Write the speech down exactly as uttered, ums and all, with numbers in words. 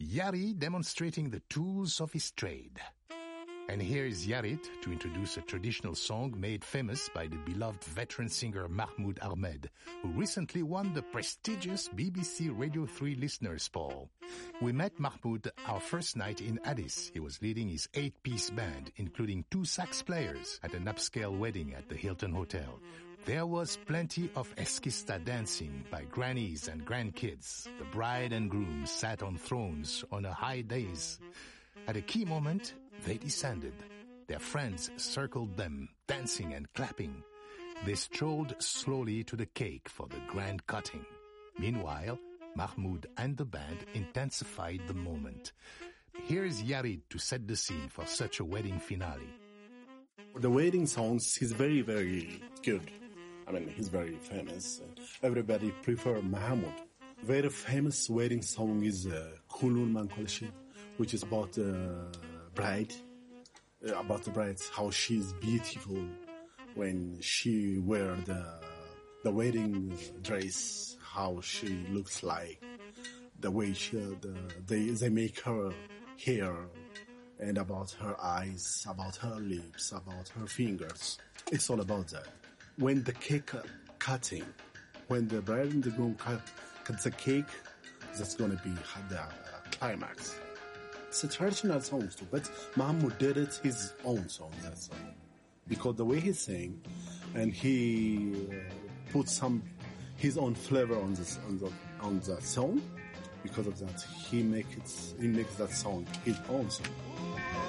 Yari demonstrating the tools of his trade. And here is Yarit to introduce a traditional song made famous by the beloved veteran singer Mahmoud Ahmed, who recently won the prestigious B B C Radio three Listeners Poll. We met Mahmoud our first night in Addis. He was leading his eight-piece band, including two sax players, at an upscale wedding at the Hilton Hotel. There was plenty of eskista dancing by grannies and grandkids. The bride and groom sat on thrones on a high dais. At a key moment, they descended. Their friends circled them, dancing and clapping. They strolled slowly to the cake for the grand cutting. Meanwhile, Mahmoud and the band intensified the moment. Here is Yarid to set the scene for such a wedding finale. The wedding songs is very, very good. I mean, he's very famous. Everybody prefer Mahmoud. Very famous wedding song is uh, Kulun Mankolshi, which is about the bride, uh, about the bride, how she's beautiful when she wear the the wedding dress, how she looks like, the way she, the, they they make her hair, and about her eyes, about her lips, about her fingers. It's all about that. When the cake cutting, when the bride and the groom cut, cut the cake, that's gonna be the climax. It's a traditional song too, but Mahmoud did it his own song, that song. Because the way he sang, and he uh, put some, his own flavor on this, on the, on that song, because of that, he make it, he makes that song his own song.